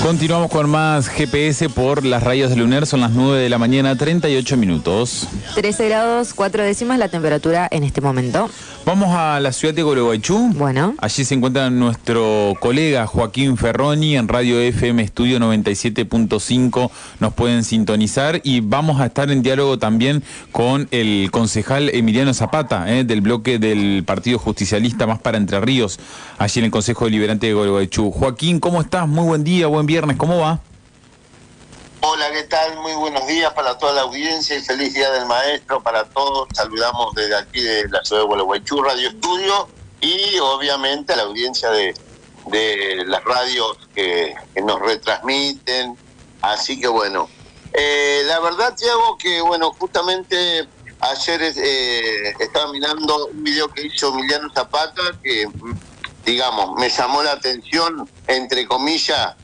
Continuamos con más GPS por las radios de Luner. Son las 9 de la mañana, 38 minutos. 13 grados, 4 décimas la temperatura en este momento. Vamos a la ciudad de Gualeguaychú. Bueno. Allí se encuentra nuestro colega Joaquín Ferroni en Radio FM Estudio 97.5. Nos pueden sintonizar y vamos a estar en diálogo también con el concejal Emiliano Zapata, del bloque del Partido Justicialista Más para Entre Ríos, allí en el Consejo Deliberante de Gualeguaychú. Joaquín, ¿cómo estás? Muy buen día, buen viernes, ¿cómo va? Hola, ¿qué tal? Muy buenos días para toda la audiencia y feliz Día del Maestro para todos. Saludamos desde aquí de la ciudad de Gualeguaychú, Radio Estudio, y obviamente a la audiencia de las radios que nos retransmiten. Así que bueno, la verdad, Thiago, que bueno, justamente ayer estaba mirando un video que hizo Emiliano Zapata que, digamos, me llamó la atención, entre comillas,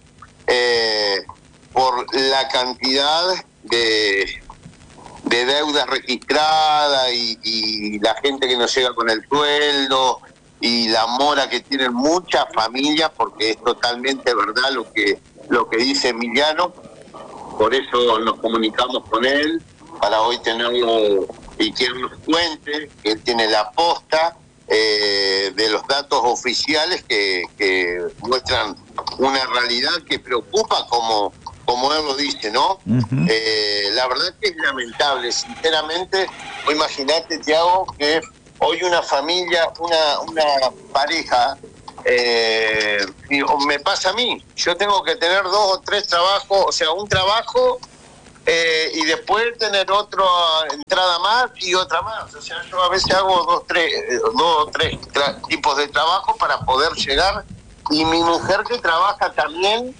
por la cantidad de deudas registradas y la gente que no llega con el sueldo y la mora que tienen muchas familias, porque es totalmente verdad lo que dice Emiliano. Por eso nos comunicamos con él, para hoy tenerlo y que él nos cuente, que él tiene la posta de los datos oficiales que muestran una realidad que preocupa como él lo dice, ¿no? Uh-huh. La verdad que es lamentable, sinceramente. Imagínate, Thiago, que hoy una familia, una pareja, me pasa a mí, yo tengo que tener 2 o 3 trabajos, o sea, un trabajo y después tener otra entrada más y otra más. O sea, yo a veces hago 2 o 3 tipos de trabajo para poder llegar, y mi mujer que trabaja también,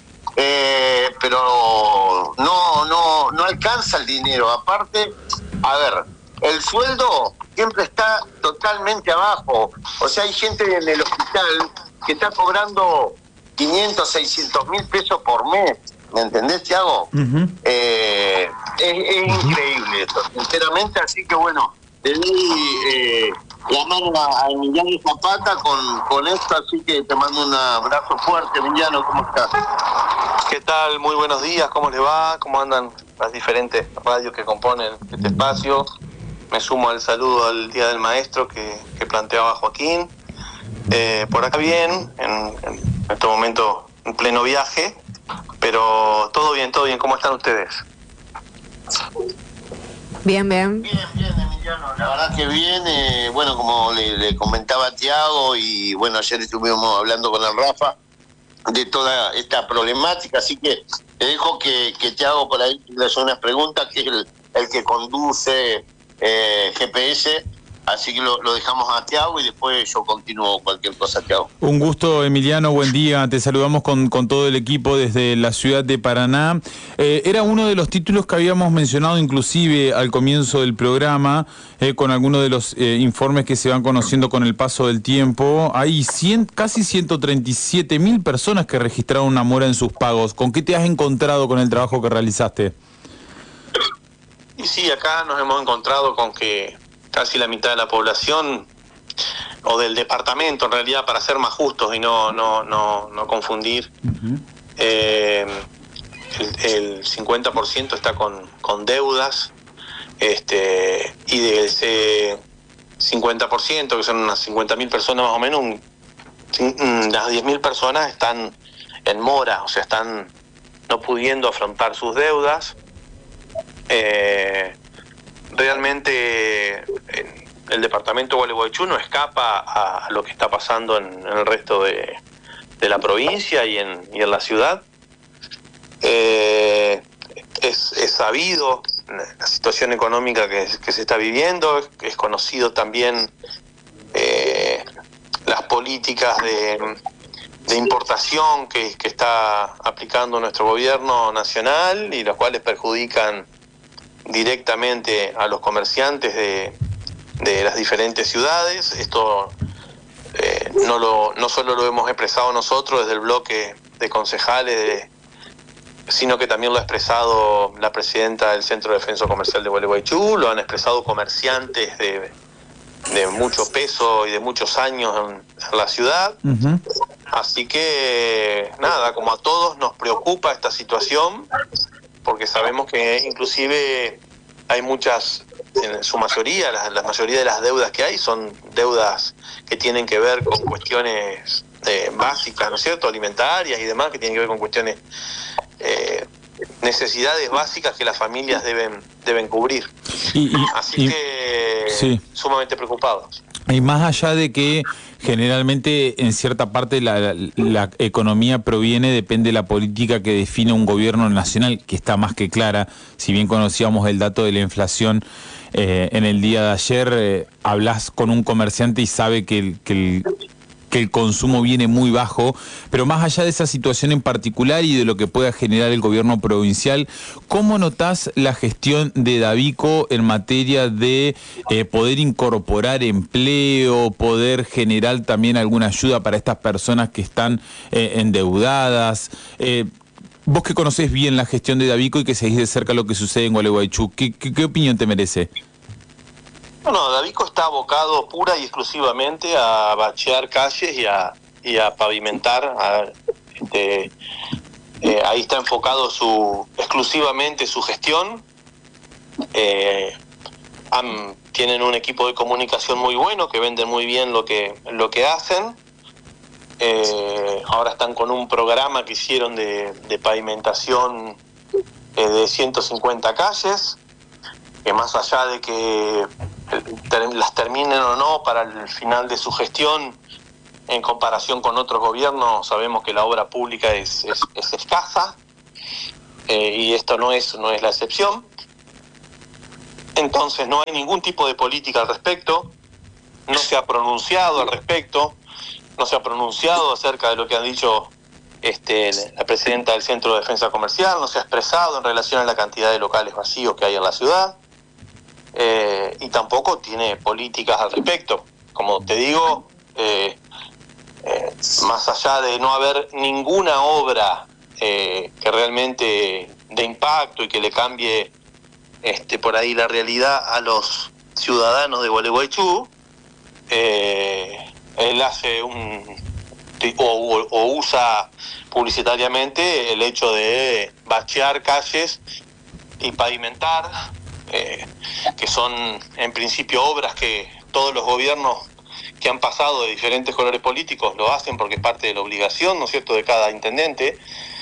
pero no alcanza el dinero. Aparte, a ver, el sueldo siempre está totalmente abajo. O sea, hay gente en el hospital que está cobrando 500, 600 mil pesos por mes. ¿Me entendés, Thiago? Uh-huh. Es increíble eso, sinceramente. Así que bueno, le di la mano a Emiliano Zapata con esto, así que te mando un abrazo fuerte. Emiliano, ¿cómo estás? ¿Qué tal? Muy buenos días, ¿cómo les va? ¿Cómo andan las diferentes radios que componen este espacio? Me sumo al saludo al Día del Maestro que planteaba Joaquín. Por acá bien, en este momento en pleno viaje, pero todo bien, ¿cómo están ustedes? Bien. Bien, Emiliano, la verdad que bien. Bueno, como le comentaba a Thiago, y bueno, ayer estuvimos hablando con el Rafa de toda esta problemática, así que te dejo que Thiago por ahí le hace unas preguntas, que es el que conduce GPS, así que lo dejamos a Thiago y después yo continúo cualquier cosa, Thiago. Un gusto, Emiliano, buen día. Te saludamos con todo el equipo desde la ciudad de Paraná. Era uno de los títulos que habíamos mencionado inclusive al comienzo del programa, con algunos de los informes que se van conociendo con el paso del tiempo. Hay casi 137.000 personas que registraron una mora en sus pagos. ¿Con qué te has encontrado con el trabajo que realizaste? Y sí, acá nos hemos encontrado con que casi la mitad de la población, o del departamento en realidad, para ser más justos y no confundir, uh-huh. El 50% está con deudas, y de ese 50%, que son unas 50.000 personas más o menos, las 10.000 personas están en mora, o sea, están no pudiendo afrontar sus deudas. Realmente el departamento de Gualeguaychú no escapa a lo que está pasando en el resto de la provincia y en la ciudad. Es sabido la situación económica que se está viviendo, es conocido también las políticas de importación que está aplicando nuestro gobierno nacional, y las cuales perjudican directamente a los comerciantes de las diferentes ciudades. Esto no solo lo hemos expresado nosotros desde el bloque de concejales, sino que también lo ha expresado la presidenta del Centro de Defensa Comercial de Gualeguaychú, lo han expresado comerciantes de mucho peso y de muchos años en la ciudad. Ujú. Así que nada, como a todos nos preocupa esta situación, porque sabemos que inclusive hay muchas, en su mayoría, la mayoría de las deudas que hay son deudas que tienen que ver con cuestiones básicas, ¿no es cierto?, alimentarias y demás, que tienen que ver con cuestiones, necesidades básicas que las familias deben cubrir. Así que sí. sumamente preocupados. Y más allá de que generalmente en cierta parte la economía depende de la política que define un gobierno nacional, que está más que clara. Si bien conocíamos el dato de la inflación en el día de ayer, hablas con un comerciante y sabe que el consumo viene muy bajo, pero más allá de esa situación en particular y de lo que pueda generar el gobierno provincial, ¿cómo notás la gestión de Davico en materia de poder incorporar empleo, poder generar también alguna ayuda para estas personas que están endeudadas? Vos que conocés bien la gestión de Davico y que seguís de cerca lo que sucede en Gualeguaychú, ¿qué opinión te merece? Bueno, Davico está abocado pura y exclusivamente a bachear calles y a pavimentar. Ahí está enfocado exclusivamente su gestión. Tienen un equipo de comunicación muy bueno, que venden muy bien lo que hacen. Ahora están con un programa que hicieron de pavimentación de 150 calles, que más allá de que las terminen o no para el final de su gestión, en comparación con otros gobiernos, sabemos que la obra pública es escasa, y esto no es la excepción. Entonces no hay ningún tipo de política al respecto, no se ha pronunciado al respecto, no se ha pronunciado acerca de lo que han dicho la presidenta del Centro de Defensa Comercial, no se ha expresado en relación a la cantidad de locales vacíos que hay en la ciudad. Y tampoco tiene políticas al respecto. Como te digo, más allá de no haber ninguna obra que realmente de impacto y que le cambie por ahí la realidad a los ciudadanos de Gualeguaychú, él hace o usa publicitariamente el hecho de bachear calles y pavimentar, que son en principio obras que todos los gobiernos que han pasado de diferentes colores políticos lo hacen porque es parte de la obligación, ¿no es cierto?, de cada intendente.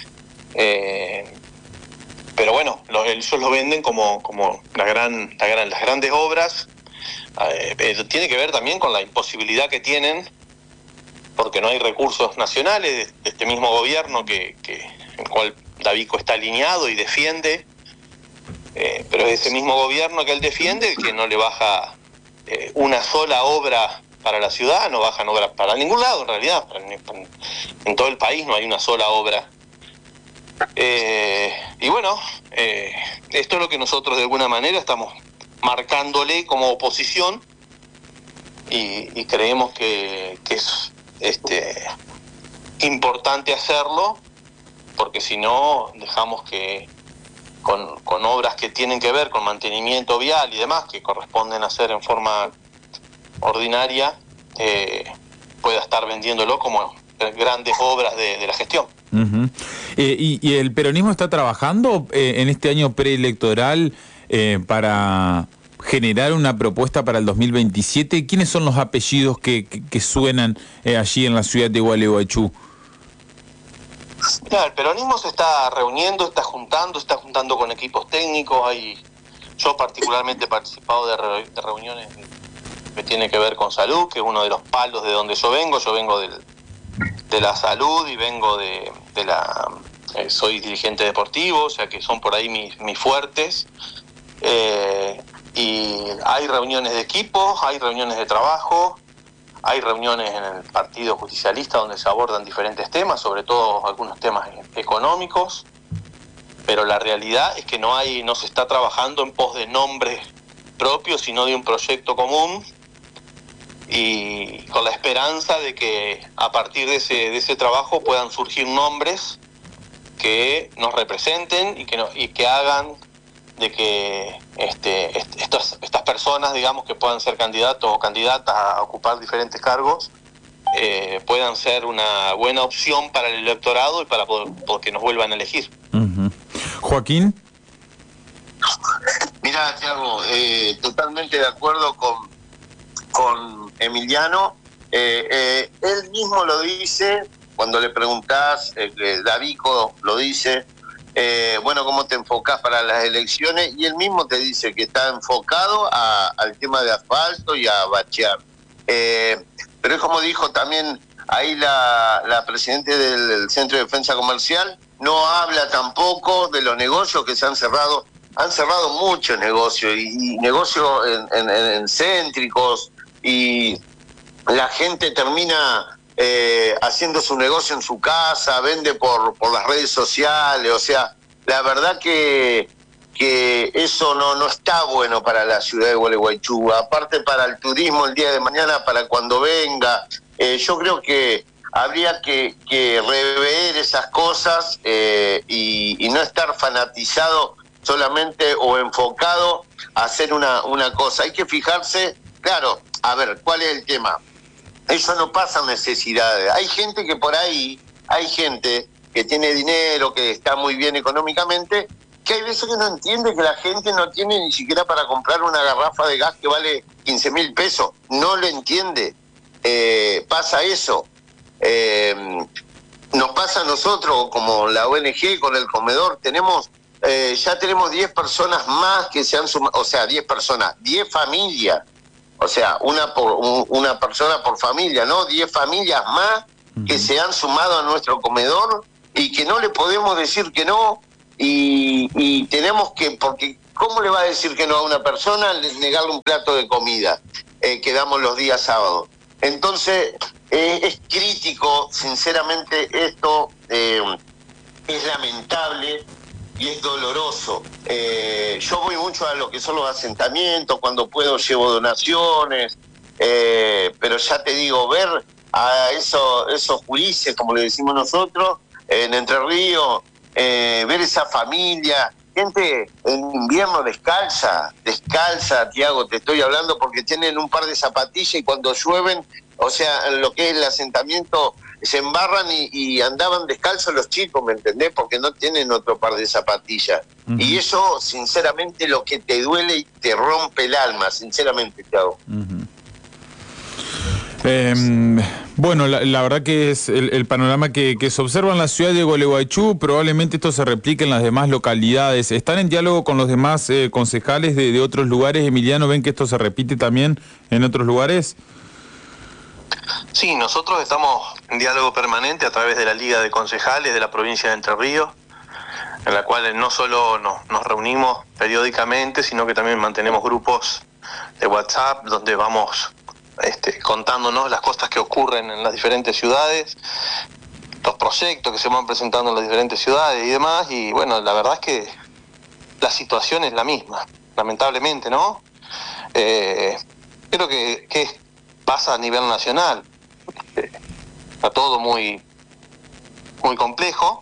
Pero bueno, ellos lo venden como las grandes obras. Tiene que ver también con la imposibilidad que tienen, porque no hay recursos nacionales de este mismo gobierno en el cual Davico está alineado y defiende. Pero es ese mismo gobierno que él defiende que no le baja una sola obra para la ciudad, no bajan obras para ningún lado en realidad, en todo el país no hay una sola obra. Y bueno, esto es lo que nosotros de alguna manera estamos marcándole como oposición, y creemos que es importante hacerlo, porque si no dejamos que con obras que tienen que ver con mantenimiento vial y demás, que corresponden a hacer en forma ordinaria, pueda estar vendiéndolo como grandes obras de la gestión. Uh-huh. ¿Y el peronismo está trabajando en este año preelectoral para generar una propuesta para el 2027? ¿Quiénes son los apellidos que suenan allí en la ciudad de Gualeguaychú? El peronismo se está reuniendo, está juntando con equipos técnicos. Yo particularmente he participado de reuniones que tienen que ver con salud, que es uno de los palos de donde yo vengo. Yo vengo de la salud y vengo soy dirigente deportivo, o sea que son por ahí mis fuertes. Y hay reuniones de equipos, hay reuniones de trabajo, hay reuniones en el Partido Justicialista donde se abordan diferentes temas, sobre todo algunos temas económicos, pero la realidad es que no se está trabajando en pos de nombres propios, sino de un proyecto común, y con la esperanza de que a partir de ese trabajo puedan surgir nombres que nos representen y que hagan de que estas personas, digamos, que puedan ser candidatos o candidatas a ocupar diferentes cargos, puedan ser una buena opción para el electorado y para que nos vuelvan a elegir. Uh-huh. Joaquín. Mira, Thiago, totalmente de acuerdo con Emiliano. Él mismo lo dice, cuando le preguntás, Davico lo dice, bueno, ¿cómo te enfocás para las elecciones? Y él mismo te dice que está enfocado al tema de asfalto y a bachear. Pero es como dijo también ahí la presidenta del Centro de Defensa Comercial, no habla tampoco de los negocios que se han cerrado. Han cerrado muchos negocios y negocios en céntricos, y la gente termina haciendo su negocio en su casa, vende por las redes sociales. O sea, la verdad que eso no está bueno para la ciudad de Gualeguaychú. Aparte, para el turismo el día de mañana, para cuando venga, yo creo que habría que rever esas cosas y no estar fanatizado solamente o enfocado a hacer una cosa. Hay que fijarse, claro, a ver, ¿cuál es el tema? Eso no pasa necesidades. Hay gente que por ahí, hay gente que tiene dinero, que está muy bien económicamente, que hay veces que no entiende que la gente no tiene ni siquiera para comprar una garrafa de gas que vale 15.000 pesos. No lo entiende. Pasa eso. Nos pasa a nosotros, como la ONG, con el comedor, ya tenemos 10 personas más que se han sumado, o sea, 10 personas, 10 familias, o sea, una persona por familia, ¿no? 10 familias más que se han sumado a nuestro comedor y que no le podemos decir que no, y tenemos que, porque ¿cómo le va a decir que no a una persona? Negarle un plato de comida que damos los días sábados. Entonces, es crítico, sinceramente, esto es lamentable y es doloroso. Yo voy mucho a lo que son los asentamientos, cuando puedo llevo donaciones, pero ya te digo, ver a esos juicios, como le decimos nosotros, en Entre Ríos, ver esa familia, gente en invierno descalza, Thiago, te estoy hablando, porque tienen un par de zapatillas y cuando llueven, o sea, en lo que es el asentamiento, se embarran y andaban descalzos los chicos, ¿me entendés? Porque no tienen otro par de zapatillas. Uh-huh. Y eso, sinceramente, lo que te duele y te rompe el alma, sinceramente, Thiago. Uh-huh. Bueno, la verdad que es el panorama que se observa en la ciudad de Gualeguaychú. Probablemente esto se replique en las demás localidades. ¿Están en diálogo con los demás concejales de otros lugares? Emiliano, ¿ven que esto se repite también en otros lugares? Sí, nosotros estamos en diálogo permanente a través de la Liga de Concejales de la provincia de Entre Ríos, en la cual no solo nos reunimos periódicamente, sino que también mantenemos grupos de WhatsApp donde vamos contándonos las cosas que ocurren en las diferentes ciudades, los proyectos que se van presentando en las diferentes ciudades y demás. Y bueno, la verdad es que la situación es la misma, lamentablemente, ¿no? Creo que pasa a nivel nacional. Está todo muy complejo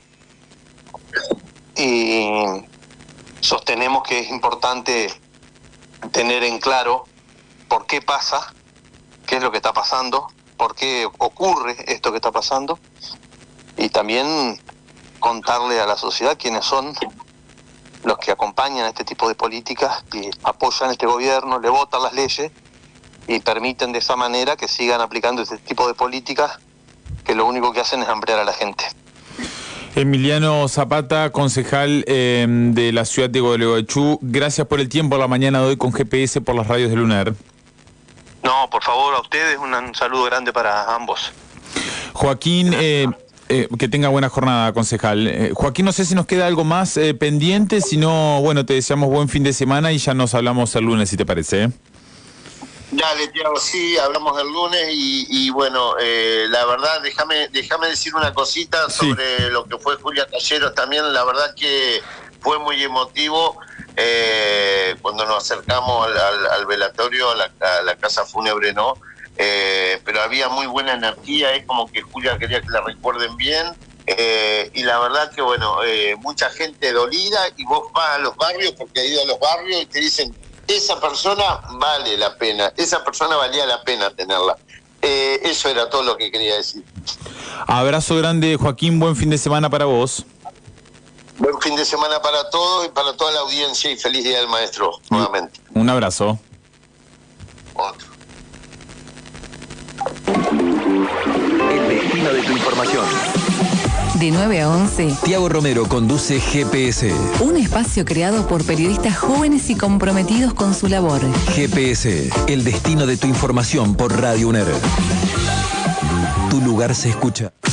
y sostenemos que es importante tener en claro por qué pasa, qué es lo que está pasando, por qué ocurre esto que está pasando, y también contarle a la sociedad quiénes son los que acompañan este tipo de políticas y apoyan este gobierno, le votan las leyes y permiten de esa manera que sigan aplicando este tipo de políticas que lo único que hacen es hambriar a la gente. Emiliano Zapata, concejal de la ciudad de Gualeguaychú, gracias por el tiempo a la mañana de hoy con GPS por las radios de Lunar. No, por favor, a ustedes un saludo grande para ambos. Joaquín, que tenga buena jornada, concejal. Joaquín, no sé si nos queda algo más pendiente, si no, bueno, te deseamos buen fin de semana y ya nos hablamos el lunes, si te parece. Dale, Thiago, sí, hablamos el lunes y bueno, la verdad, déjame decir una cosita sobre lo que fue Julia Talleros también. La verdad que fue muy emotivo cuando nos acercamos al velatorio, a la casa fúnebre, ¿no? Pero había muy buena energía, es como que Julia quería que la recuerden bien y la verdad que, bueno, mucha gente dolida, y vos vas a los barrios, porque he ido a los barrios y te dicen, esa persona vale la pena, esa persona valía la pena tenerla. Eso era todo lo que quería decir. Abrazo grande, Joaquín, buen fin de semana para vos. Buen fin de semana para todos y para toda la audiencia, y feliz Día del Maestro, nuevamente. Un abrazo. Otro. El destino de tu información. De 9 a 11. Tiago Romero conduce GPS. Un espacio creado por periodistas jóvenes y comprometidos con su labor. GPS, el destino de tu información por Radio UNER. Tu lugar se escucha.